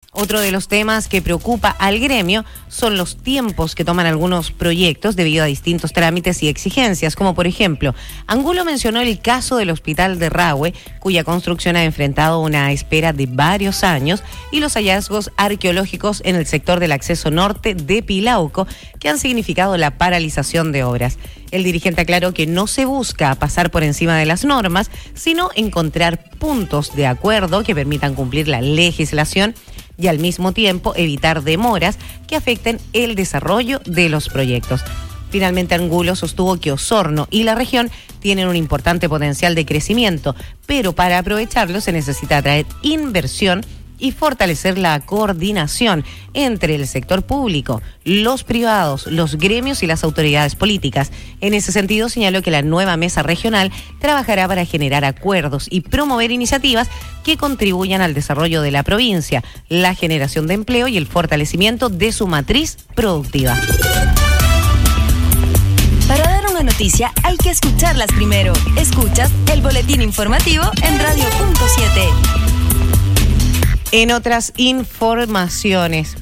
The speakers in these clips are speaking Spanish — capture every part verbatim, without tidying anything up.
Otro de los temas que preocupa al gremio son los tiempos que toman algunos proyectos debido a distintos trámites y exigencias, como por ejemplo, Angulo mencionó el caso del Hospital de Rahue, cuya construcción ha enfrentado una espera de varios años, y los hallazgos arqueológicos en el sector del acceso norte de Pilauco, que han significado la paralización de obras. El dirigente aclaró que no se busca pasar por encima de las normas, sino encontrar puntos de acuerdo que permitan cumplir la legislación y al mismo tiempo evitar demoras que afecten el desarrollo de los proyectos. Finalmente, Angulo sostuvo que Osorno y la región tienen un importante potencial de crecimiento, pero para aprovecharlo se necesita atraer inversión y fortalecer la coordinación entre el sector público, los privados, los gremios y las autoridades políticas. En ese sentido, señaló que la nueva mesa regional trabajará para generar acuerdos y promover iniciativas que contribuyan al desarrollo de la provincia, la generación de empleo y el fortalecimiento de su matriz productiva. Para dar una noticia hay que escucharlas primero. Escuchas el boletín informativo en Radio Punto siete. En otras informaciones,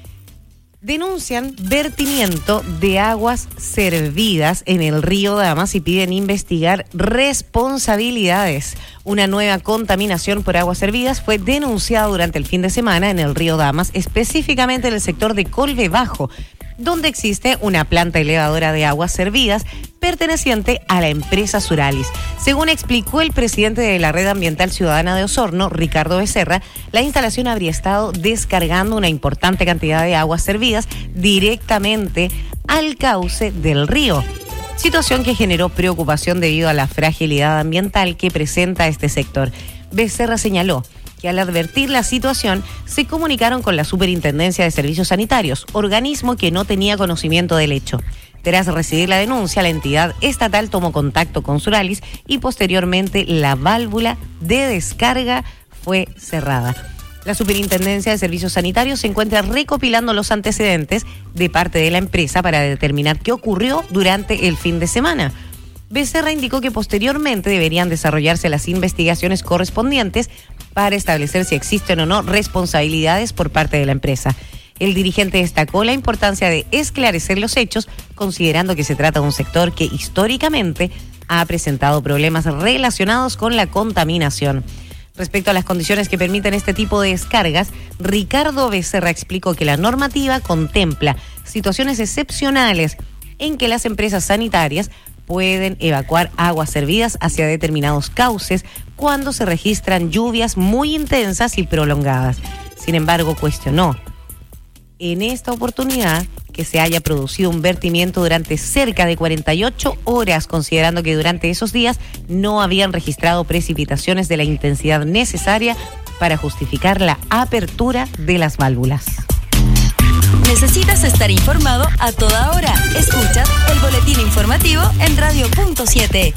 denuncian vertimiento de aguas servidas en el río Damas y piden investigar responsabilidades. Una nueva contaminación por aguas servidas fue denunciada durante el fin de semana en el río Damas, específicamente en el sector de Colve Bajo, donde existe una planta elevadora de aguas servidas perteneciente a la empresa Suralis. Según explicó el presidente de la Red Ambiental Ciudadana de Osorno, Ricardo Becerra, la instalación habría estado descargando una importante cantidad de aguas servidas directamente al cauce del río, situación que generó preocupación debido a la fragilidad ambiental que presenta este sector. Becerra señaló que al advertir la situación se comunicaron con la Superintendencia de Servicios Sanitarios, organismo que no tenía conocimiento del hecho. Tras recibir la denuncia, la entidad estatal tomó contacto con Suralis y posteriormente la válvula de descarga fue cerrada. La Superintendencia de Servicios Sanitarios se encuentra recopilando los antecedentes de parte de la empresa para determinar qué ocurrió durante el fin de semana. Becerra indicó que posteriormente deberían desarrollarse las investigaciones correspondientes para establecer si existen o no responsabilidades por parte de la empresa. El dirigente destacó la importancia de esclarecer los hechos, considerando que se trata de un sector que históricamente ha presentado problemas relacionados con la contaminación. Respecto a las condiciones que permiten este tipo de descargas, Ricardo Becerra explicó que la normativa contempla situaciones excepcionales en que las empresas sanitarias pueden evacuar aguas servidas hacia determinados cauces cuando se registran lluvias muy intensas y prolongadas. Sin embargo, cuestionó en esta oportunidad que se haya producido un vertimiento durante cerca de cuarenta y ocho horas, considerando que durante esos días no habían registrado precipitaciones de la intensidad necesaria para justificar la apertura de las válvulas. Necesitas estar informado a toda hora. Escuchas el boletín informativo en Radio Punto siete.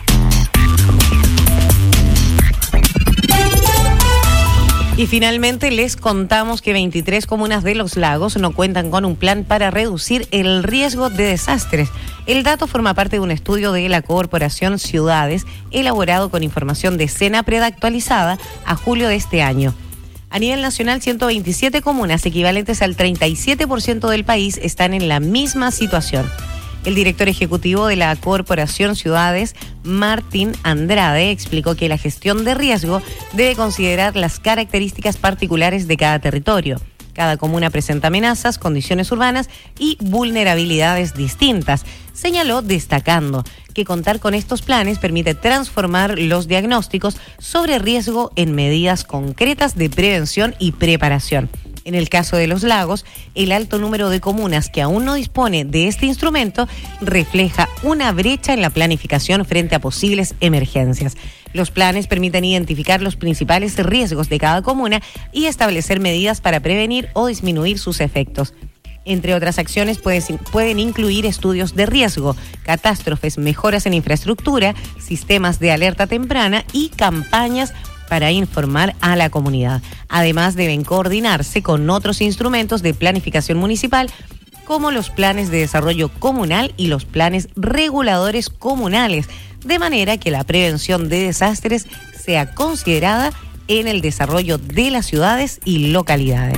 Y finalmente les contamos que veintitrés comunas de Los Lagos no cuentan con un plan para reducir el riesgo de desastres. El dato forma parte de un estudio de la Corporación Ciudades elaborado con información de Senapred actualizada a julio de este año. A nivel nacional, ciento veintisiete comunas, equivalentes al treinta y siete por ciento del país, están en la misma situación. El director ejecutivo de la Corporación Ciudades, Martín Andrade, explicó que la gestión de riesgo debe considerar las características particulares de cada territorio. Cada comuna presenta amenazas, condiciones urbanas y vulnerabilidades distintas. Señaló, destacando que contar con estos planes permite transformar los diagnósticos sobre riesgo en medidas concretas de prevención y preparación. En el caso de Los Lagos, el alto número de comunas que aún no dispone de este instrumento refleja una brecha en la planificación frente a posibles emergencias. Los planes permiten identificar los principales riesgos de cada comuna y establecer medidas para prevenir o disminuir sus efectos. Entre otras acciones pueden incluir estudios de riesgo, catástrofes, mejoras en infraestructura, sistemas de alerta temprana y campañas para informar a la comunidad. Además, deben coordinarse con otros instrumentos de planificación municipal, como los planes de desarrollo comunal y los planes reguladores comunales, de manera que la prevención de desastres sea considerada en el desarrollo de las ciudades y localidades.